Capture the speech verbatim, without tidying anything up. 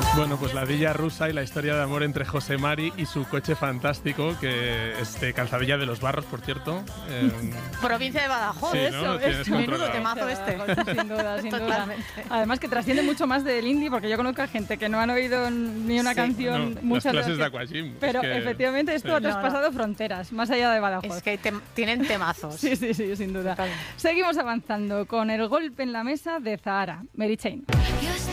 Bueno, pues la Villa Rusa y la historia de amor entre José Mari y su coche fantástico, que es de Calzadilla de los Barros, por cierto. Eh, Provincia de Badajoz, sí, eso, ¿no? es menudo temazo este. Sin duda, sin duda. Además que trasciende mucho más del indie, porque yo conozco a gente que no han oído ni una Sí. canción, no, muchas las clases de de las que- Aquagym. Pero es que, efectivamente esto sí. ha traspasado No, no. fronteras, más allá de Badajoz. Es que tem- tienen temazos. Sí, sí, sí, sin duda. Totalmente. Seguimos avanzando con el golpe en la mesa de Zahara, Mary Chain.